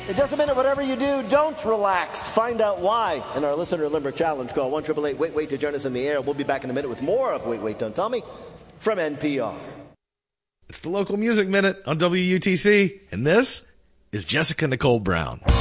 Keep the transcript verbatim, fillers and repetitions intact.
It doesn't mean that whatever you do, don't relax. Find out why in our Listener Limerick Challenge. Call one eight eight eight wait wait to join us in the air. We'll be back in a minute with more of Wait Wait Don't Tell Me from N P R. It's the Local Music Minute on W U T C, and this is Jessica Nicole Brown.